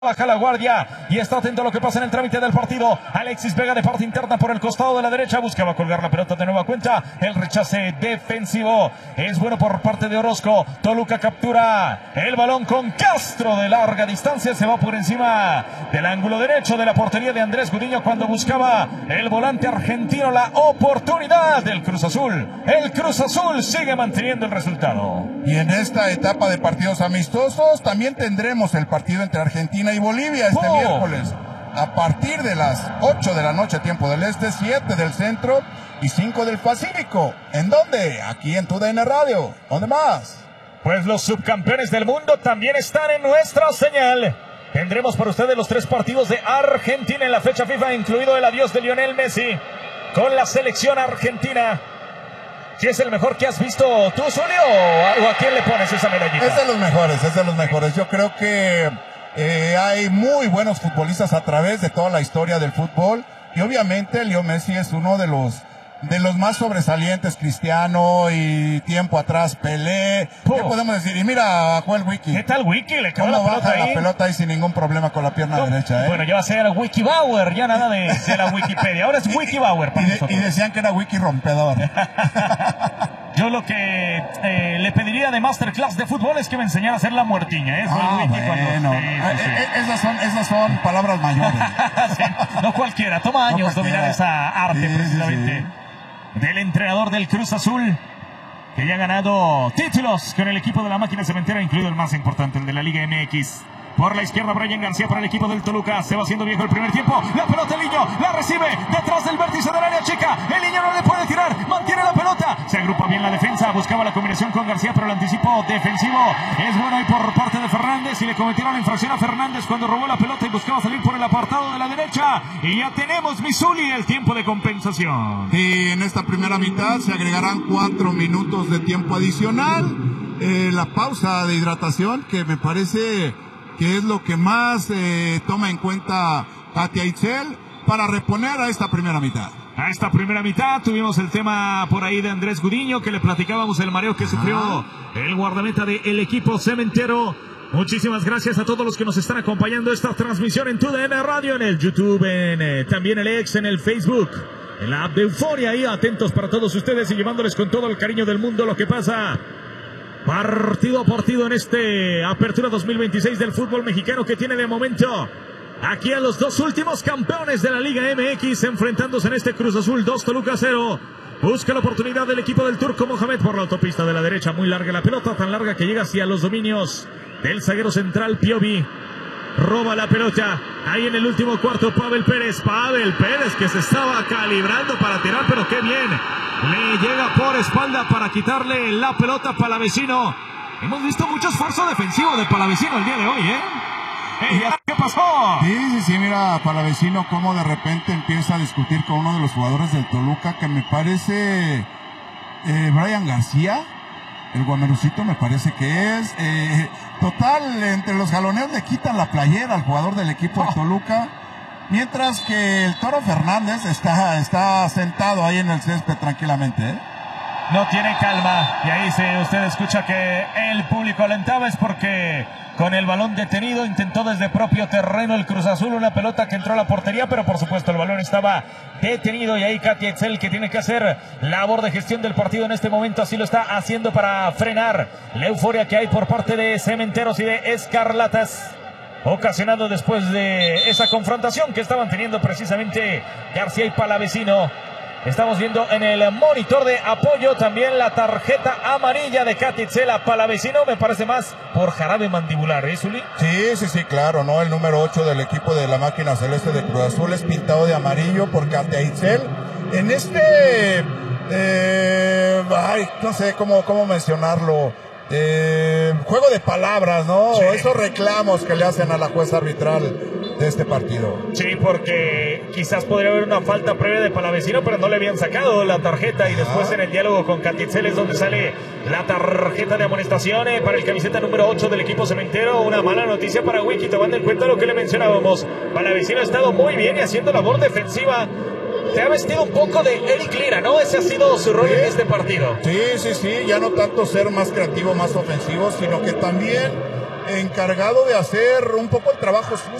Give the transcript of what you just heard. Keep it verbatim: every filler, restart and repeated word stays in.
Baja la guardia y está atento a lo que pasa en el trámite del partido. Alexis Vega de parte interna por el costado de la derecha. Buscaba colgar la pelota de nueva cuenta. El rechace defensivo es bueno por parte de Orozco. Toluca captura el balón con Castro de larga distancia. Se va por encima del ángulo derecho de la portería de Andrés Gudiño cuando buscaba el volante argentino la oportunidad del Cruz Azul. El Cruz Azul sigue manteniendo el resultado. Y en esta etapa de partidos amistosos también tendremos el partido entre Argentina y Bolivia este oh. miércoles a partir de las ocho de la noche tiempo del este, siete del centro y cinco del Pacífico. ¿En dónde? Aquí en Tu D N Radio. ¿Dónde más? Pues los subcampeones del mundo también están en nuestra señal. Tendremos para ustedes los tres partidos de Argentina en la fecha FIFA, incluido el adiós de Lionel Messi con la selección argentina. ¿Quién es el mejor que has visto tú, Zulio? ¿O a quién le pones esa medallita? Es de los mejores, es de los mejores. Yo creo que eh, hay muy buenos futbolistas a través de toda la historia del fútbol. Y obviamente Leo Messi es uno de los de los más sobresalientes. Cristiano y tiempo atrás Pelé. Oh. ¿Qué podemos decir? Y mira a Joel Wiki. ¿Qué tal Wiki? Le quedó ¿Cómo la pelota baja ahí? la pelota ahí sin ningún problema con la pierna No, derecha? ¿eh? Bueno, ya va a ser Wiki Bauer, ya nada de, de la Wikipedia. Ahora es Wiki Bauer para y, de, nosotros. y decían que era Wiki rompedor. Yo lo que eh, le pediría de Masterclass de fútbol es que me enseñara a hacer la muertiña. ¿eh? Ah, Wiki bueno. cuando... sí, sí, sí. Eh, eh, esas, son, esas son palabras mayores. Sí, no cualquiera, toma años no dominar esa arte sí, precisamente. Sí, sí. Del entrenador del Cruz Azul, que ya ha ganado títulos con el equipo de la máquina cementera, incluido el más importante, el de la Liga M X. Por la izquierda, Brian García para el equipo del Toluca. Se va haciendo viejo el primer tiempo. La pelota, el niño, la recibe detrás del vértice del área chica. El niño no le puede tirar, mantiene la pelota. Se agrupa bien la defensa, buscaba la combinación con García, pero el anticipo defensivo es bueno ahí por parte de Fernández. Y le cometieron la infracción a Fernández cuando robó la pelota y buscaba salir por el apartado de la derecha. Y ya tenemos, Misuli, el tiempo de compensación. Y en esta primera mitad se agregarán cuatro minutos de tiempo adicional. Eh, la pausa de hidratación, que me parece que es lo que más eh, toma en cuenta Katia Itzel para reponer a esta primera mitad. A esta primera mitad tuvimos el tema por ahí de Andrés Gudiño, que le platicábamos el mareo que sufrió el guardameta del equipo cementero. Muchísimas gracias a todos los que nos están acompañando esta transmisión en Tu D N Radio, en el YouTube, en eh, también el X, en el Facebook, en la app de Euforia, ahí atentos para todos ustedes y llevándoles con todo el cariño del mundo lo que pasa partido a partido en este Apertura dos mil veintiséis del fútbol mexicano, que tiene de momento aquí a los dos últimos campeones de la Liga M X enfrentándose en este Cruz Azul dos, Toluca cero. Busca la oportunidad del equipo del Turco Mohamed por la autopista de la derecha, muy larga la pelota, tan larga que llega hacia los dominios del zaguero central Piovi. Roba la pelota, ahí en el último cuarto Pavel Pérez, Pavel Pérez que se estaba calibrando para tirar, pero qué bien, le llega por espalda para quitarle la pelota a Palavecino. Hemos visto mucho esfuerzo defensivo de Palavecino el día de hoy, ¿eh? ¿Eh? ¿Qué pasó? Sí, sí, sí, mira, Palavecino cómo de repente empieza a discutir con uno de los jugadores del Toluca, que me parece eh, Brian García, el guamerucito me parece que es. Eh, total, entre los jaloneos le quitan la playera al jugador del equipo de Toluca, mientras que el Toro Fernández está, está sentado ahí en el césped tranquilamente, ¿eh? No tiene calma, y ahí se, usted escucha que el público alentaba, es porque con el balón detenido intentó desde propio terreno el Cruz Azul una pelota que entró a la portería, pero por supuesto el balón estaba detenido y ahí Katia Itzel, que tiene que hacer labor de gestión del partido en este momento, así lo está haciendo para frenar la euforia que hay por parte de Cementeros y de Escarlatas, ocasionado después de esa confrontación que estaban teniendo precisamente García y Palavecino. Estamos viendo en el monitor de apoyo también la tarjeta amarilla de Katia Itzel a Palavecino, me parece más por jarabe mandibular, ¿eh, Zuli? Sí, sí, sí, claro, ¿no? El número ocho del equipo de la máquina celeste de Cruz Azul es pintado de amarillo por Katia Itzel. En este, eh, ay, no sé cómo, cómo mencionarlo, eh, juego de palabras, ¿no? Sí. Esos reclamos que le hacen a la jueza arbitral de este partido. Sí, porque quizás podría haber una falta previa de Palavecino, pero no le habían sacado la tarjeta, y después ah. en el diálogo con Katia Itzel es donde sale la tarjeta de amonestación eh, para el camiseta número ocho del equipo cementero. Una mala noticia para Wiki, tomando en cuenta lo que le mencionábamos. Palavecino ha estado muy bien y haciendo labor defensiva. Se ha vestido un poco de Eric Lira, ¿no? Ese ha sido su rol sí. en este partido. Sí, sí, sí, ya no tanto ser más creativo, más ofensivo, sino que también encargado de hacer un poco el trabajo